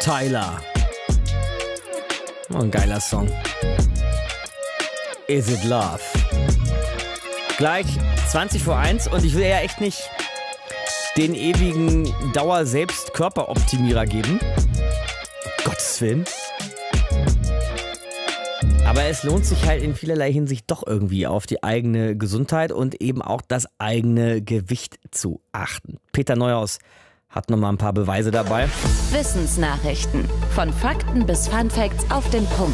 Tyler. Oh, ein geiler Song. Is It Love? Gleich 20 vor 1 und ich will ja echt nicht den ewigen Dauer-Selbst-Körperoptimierer geben. Gottes Willen. Aber es lohnt sich halt in vielerlei Hinsicht doch irgendwie auf die eigene Gesundheit und eben auch das eigene Gewicht zu achten. Peter Neuhaus hat nochmal ein paar Beweise dabei. Wissensnachrichten. Von Fakten bis Funfacts auf den Punkt.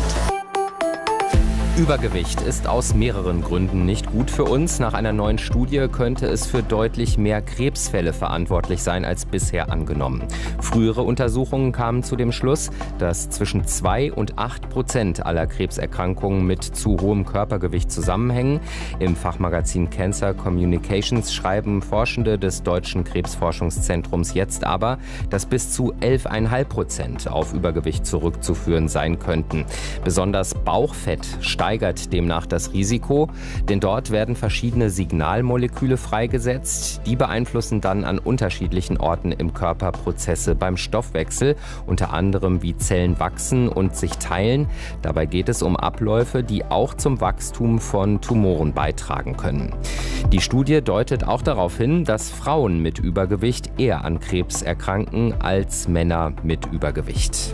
Übergewicht ist aus mehreren Gründen nicht gut für uns. Nach einer neuen Studie könnte es für deutlich mehr Krebsfälle verantwortlich sein als bisher angenommen. Frühere Untersuchungen kamen zu dem Schluss, dass zwischen 2 und 8% aller Krebserkrankungen mit zu hohem Körpergewicht zusammenhängen. Im Fachmagazin Cancer Communications schreiben Forschende des Deutschen Krebsforschungszentrums jetzt aber, dass bis zu 11,5% auf Übergewicht zurückzuführen sein könnten. Besonders Bauchfett steigert demnach das Risiko, denn dort werden verschiedene Signalmoleküle freigesetzt. Die beeinflussen dann an unterschiedlichen Orten im Körper Prozesse beim Stoffwechsel, unter anderem wie Zellen wachsen und sich teilen. Dabei geht es um Abläufe, die auch zum Wachstum von Tumoren beitragen können. Die Studie deutet auch darauf hin, dass Frauen mit Übergewicht eher an Krebs erkranken als Männer mit Übergewicht.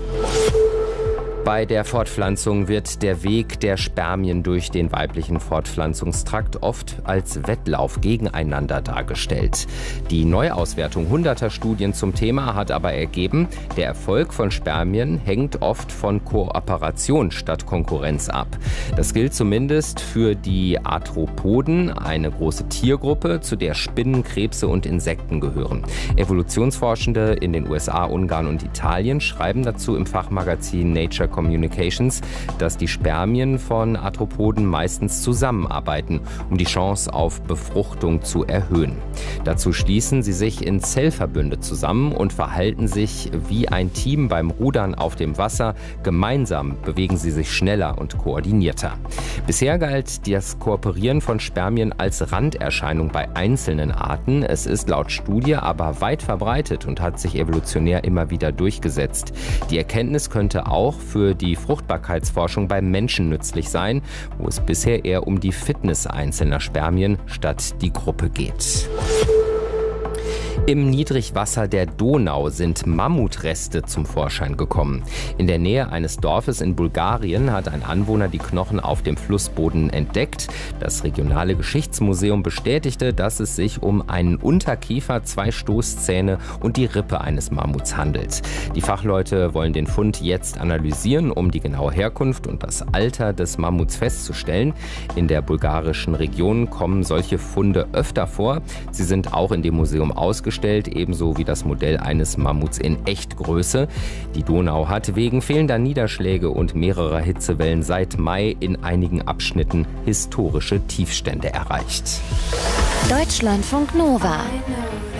Bei der Fortpflanzung wird der Weg der Spermien durch den weiblichen Fortpflanzungstrakt oft als Wettlauf gegeneinander dargestellt. Die Neuauswertung hunderter Studien zum Thema hat aber ergeben, der Erfolg von Spermien hängt oft von Kooperation statt Konkurrenz ab. Das gilt zumindest für die Arthropoden, eine große Tiergruppe, zu der Spinnen, Krebse und Insekten gehören. Evolutionsforschende in den USA, Ungarn und Italien schreiben dazu im Fachmagazin Nature Communications, dass die Spermien von Arthropoden meistens zusammenarbeiten, um die Chance auf Befruchtung zu erhöhen. Dazu schließen sie sich in Zellverbünde zusammen und verhalten sich wie ein Team beim Rudern auf dem Wasser. Gemeinsam bewegen sie sich schneller und koordinierter. Bisher galt das Kooperieren von Spermien als Randerscheinung bei einzelnen Arten. Es ist laut Studie aber weit verbreitet und hat sich evolutionär immer wieder durchgesetzt. Die Erkenntnis könnte auch für die Fruchtbarkeitsforschung beim Menschen nützlich sein, wo es bisher eher um die Fitness einzelner Spermien statt die Gruppe geht. Im Niedrigwasser der Donau sind Mammutreste zum Vorschein gekommen. In der Nähe eines Dorfes in Bulgarien hat ein Anwohner die Knochen auf dem Flussboden entdeckt. Das regionale Geschichtsmuseum bestätigte, dass es sich um einen Unterkiefer, 2 Stoßzähne und die Rippe eines Mammuts handelt. Die Fachleute wollen den Fund jetzt analysieren, um die genaue Herkunft und das Alter des Mammuts festzustellen. In der bulgarischen Region kommen solche Funde öfter vor. Sie sind auch in dem Museum ausgestellt, ebenso wie das Modell eines Mammuts in Echtgröße. Die Donau hat wegen fehlender Niederschläge und mehrerer Hitzewellen seit Mai in einigen Abschnitten historische Tiefstände erreicht. Deutschlandfunk Nova.